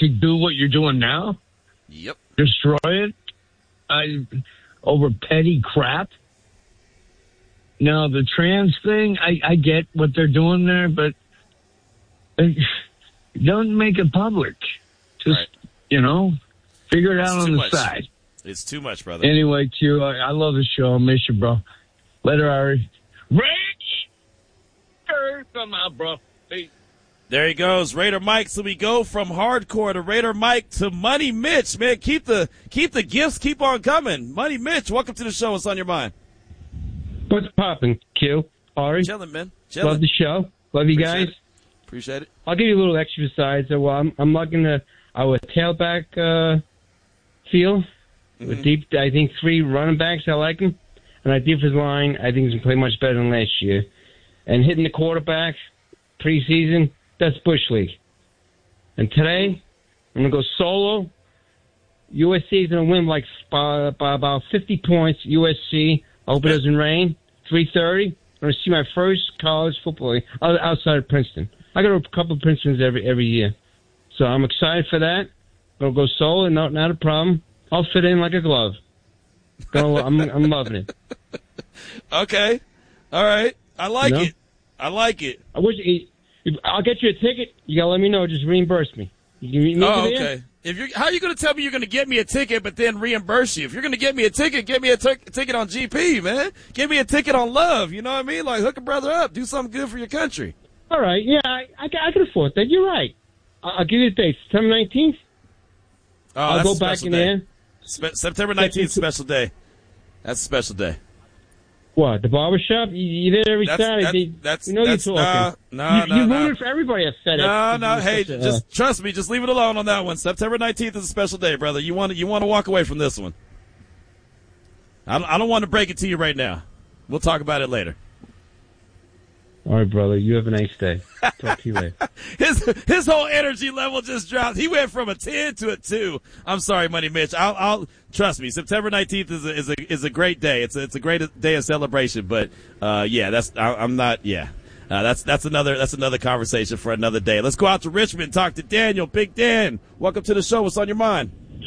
to do what you're doing now. Yep. Destroy it over petty crap. Now, the trans thing, I get what they're doing there, but don't make it public. Just, figure it out on the side. It's too much, brother. Anyway, Q, I love the show. I miss you, bro. Later, Ari. Rage! Come out, bro. Hey. There he goes, Raider Mike. So we go from hardcore to Raider Mike to Money Mitch. Man, keep the gifts keep on coming. Money Mitch, welcome to the show. What's on your mind? What's popping, Q? Ari? Chilling, man. Chilling. Love the show. Love you guys. Appreciate it. I'll give you a little exercise. So I'm liking our tailback feel. With deep, I think 3 running backs, I like them. And our defensive line, I think, is going to play much better than last year. And hitting the quarterback preseason, that's Bush League. And today, I'm going to go solo. USC is going to win by about 50 points. USC. I hope it doesn't rain. 3:30. I'm going to see my first college football outside of Princeton. I go to a couple of Princetons every year. So I'm excited for that. I'm going to go solo, not a problem. I'll fit in like a glove. I'm loving it. Okay. All right. I like it. I like it. I'll get you a ticket. You got to let me know. Just reimburse me. Okay. How are you going to tell me you're going to get me a ticket but then reimburse you? If you're going to get me a ticket, get me a ticket on GP, man. Give me a ticket on Love. You know what I mean? Like, hook a brother up. Do something good for your country. All right. Yeah, I can afford that. You're right. I'll give you the date. September 19th. Oh, I'll go back in there. September 19th, special day. That's a special day. What, the barbershop? You there every Saturday. You're talking. No. You ruined it for everybody at FedEx. No. Hey, just trust me. Just leave it alone on that one. September 19th is a special day, brother. You want to walk away from this one. I don't want to break it to you right now. We'll talk about it later. All right, brother. You have a nice day. Talk to you later. His whole energy level just dropped. He went from a 10 to a 2. I'm sorry, Money Mitch. I'll trust me. September 19th is a great day. It's a great day of celebration. But that's another conversation for another day. Let's go out to Richmond. Talk to Daniel. Big Dan. Welcome to the show. What's on your mind?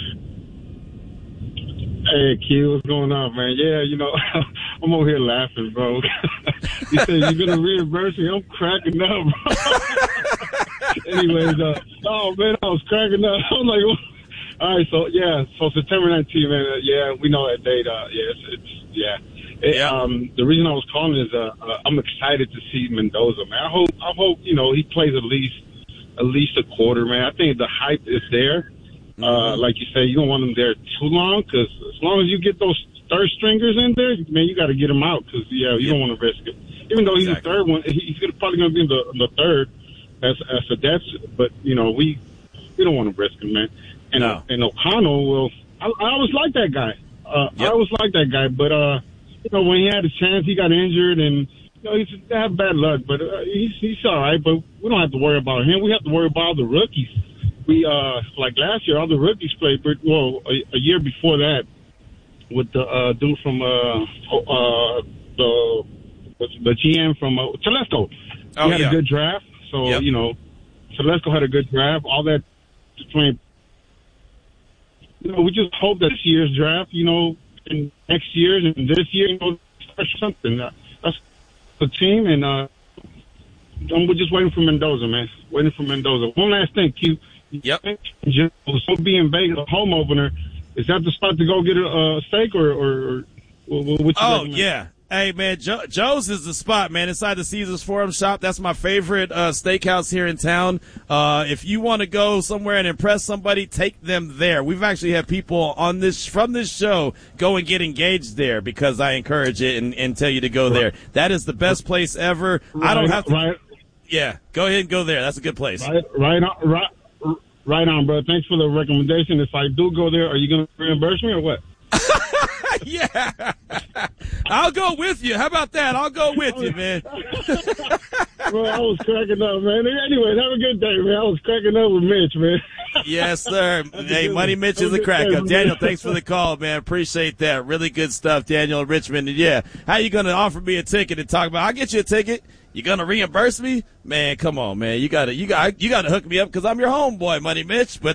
Hey, Q, what's going on, man? Yeah, I'm over here laughing, bro. You said you're going to reimburse me. I'm cracking up, bro. Anyways, man, I was cracking up. I'm like, all right, so September 19th, man, we know that date. The reason I was calling is I'm excited to see Mendoza, man. I hope he plays at least a quarter, man. I think the hype is there. Like you say, you don't want them there too long, because as long as you get those third stringers in there, man, you got to get them out, because you don't want to risk it. Even though he's the third one, he's probably going to be in the third as a depth, but we don't want to risk him, man. And O'Connell, well, I always liked that guy. I always liked that guy, but when he had a chance, he got injured, and he's had bad luck. But he's all right. But we don't have to worry about him. We have to worry about all the rookies. We like last year, all the rookies played. But a year before that, with the dude from the GM from Telesco, he had a good draft. So Telesco had a good draft. All that between. We just hope that this year's draft, and next year's and this year, start something. That's the team, and we're just waiting for Mendoza, man. Waiting for Mendoza. One last thing, Q. Yep. So be in Vegas, a home opener. Is that the spot to go get a steak, or what's yeah. Hey, man, Joe's is the spot, man, inside the Caesars Forum shop. That's my favorite steakhouse here in town. If you want to go somewhere and impress somebody, take them there. We've actually had people from this show go and get engaged there because I encourage it and tell you to go there. That is the best place ever. I don't have to. Yeah, go ahead and go there. That's a good place. Right on, bro. Thanks for the recommendation. If I do go there, are you going to reimburse me or what? Yeah. I'll go with you. How about that? I'll go with you, man. Bro, I was cracking up, man. Anyways, have a good day, man. I was cracking up with Mitch, man. Yes, sir. Hey, Money Mitch is a crack up. Daniel, thanks for the call, man. Appreciate that. Really good stuff, Daniel in Richmond. And yeah, how you going to offer me a ticket and talk about, I'll get you a ticket. You gonna reimburse me? Man, come on, man. You gotta hook me up because I'm your homeboy, Money Mitch. But